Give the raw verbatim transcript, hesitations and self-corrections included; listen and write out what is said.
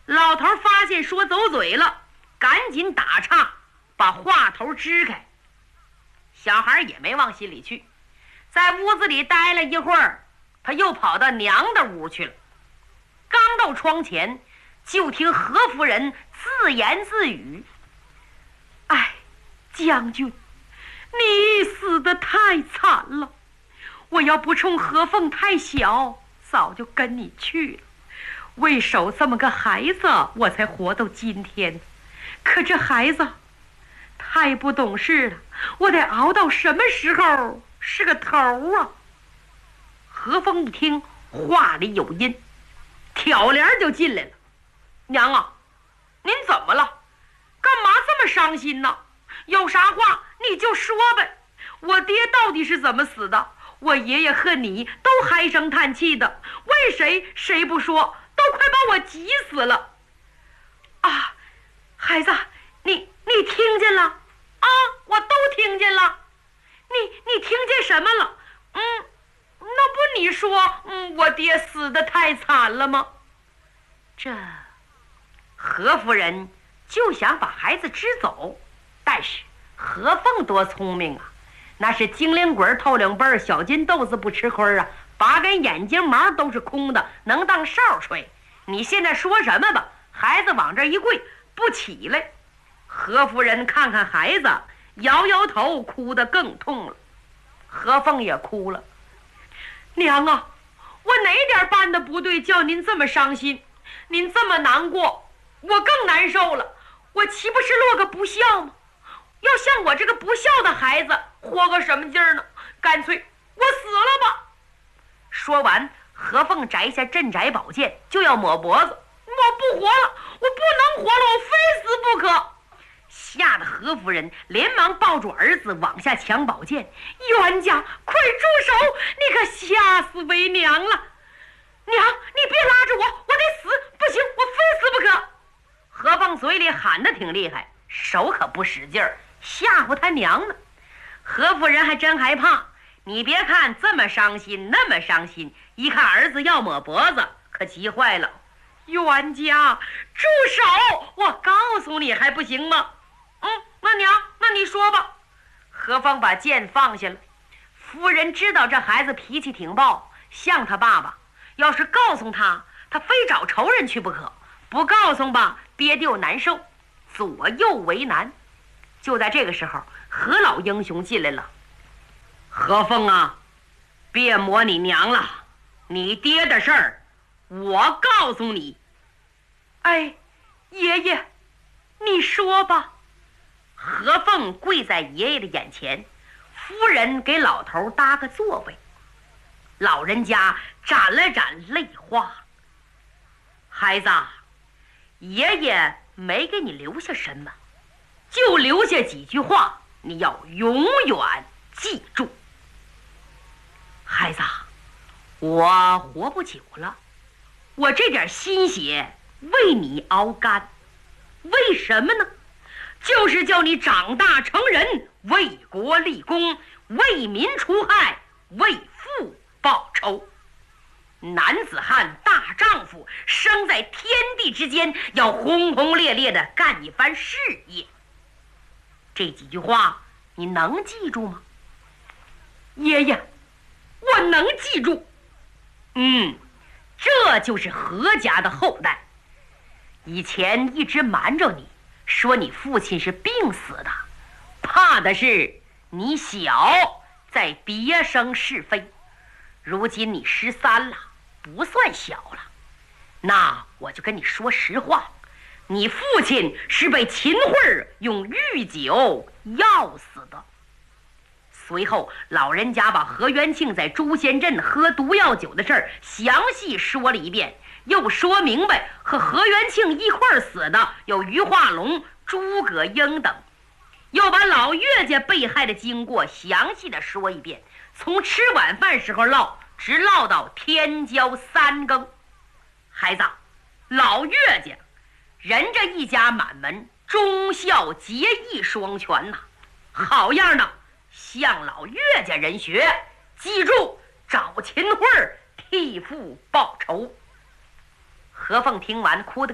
老头发现说走嘴了，赶紧打岔，把话头支开。小孩也没往心里去，在屋子里待了一会儿，他又跑到娘的屋去了。刚到窗前，就听何夫人自言自语：哎，将军，你死得太惨了，我要不冲何凤太小，早就跟你去了。为守这么个孩子，我才活到今天。可这孩子太不懂事了，我得熬到什么时候是个头啊？何凤一听话里有音，挑帘就进来了。娘啊，您怎么了？干嘛这么伤心呢？有啥话你就说呗。我爹到底是怎么死的？我爷爷和你都唉声叹气的，为谁谁不说，都快把我急死了。啊，孩子，你你听见了啊？我都听见了。你你听见什么了？嗯，那不你说，嗯，我爹死得太惨了吗？这何夫人就想把孩子支走，但是何凤多聪明啊，那是精灵鬼透灵背，小金豆子不吃亏啊，八根眼睛毛都是空的，能当哨吹。你现在说什么吧？孩子往这一跪，不起来。何夫人看看孩子，摇摇头，哭得更痛了。何凤也哭了。娘啊，我哪点办的不对，叫您这么伤心？您这么难过，我更难受了。我岂不是落个不孝吗？要像我这个不孝的孩子，活个什么劲儿呢？干脆我死了吧。说完，何凤摘下镇宅宝剑，就要抹脖子。我不活了，我不能活了，我非死不可。吓得何夫人连忙抱住儿子往下抢宝剑。冤家，快住手！你可吓死为娘了。娘，你别拉着我，我得死，不行，我非死不可。何凤嘴里喊得挺厉害，手可不使劲儿，吓唬他娘呢。何夫人还真害怕，你别看这么伤心那么伤心，一看儿子要抹脖子，可急坏了。冤家，住手！我告诉你还不行吗？嗯，那娘，那你说吧。何凤把剑放下了。夫人知道这孩子脾气挺暴，像他爸爸，要是告诉他，他非找仇人去不可，不告诉吧，憋得又难受，左右为难。就在这个时候，何老英雄进来了。何凤啊，别磨你娘了，你爹的事儿我告诉你。哎，爷爷，你说吧。何凤跪在爷爷的眼前，夫人给老头搭个座位。老人家沾了沾泪花。孩子，爷爷没给你留下什么，就留下几句话，你要永远记住。孩子，我活不久了，我这点心血为你熬干，为什么呢？就是叫你长大成人，为国立功，为民除害，为父报仇。男子汉大丈夫，生在天地之间，要轰轰烈烈的干一番事业。这几句话你能记住吗？爷爷，我能记住。嗯，这就是何家的后代。以前一直瞒着你，说你父亲是病死的，怕的是你小再别生是非。如今你十三了，不算小了，那我就跟你说实话，你父亲是被秦桧用御酒药死的。随后老人家把何元庆在诛仙阵喝毒药酒的事儿详细说了一遍，又说明白和何元庆一块儿死的有于化龙、诸葛英等，又把老岳家被害的经过详细的说一遍，从吃晚饭时候唠，直唠到天交三更。孩子，老岳家人这一家满门忠孝节义双全呐、啊，好样的，向老岳家人学，记住找秦桧替父报仇。何凤听完哭得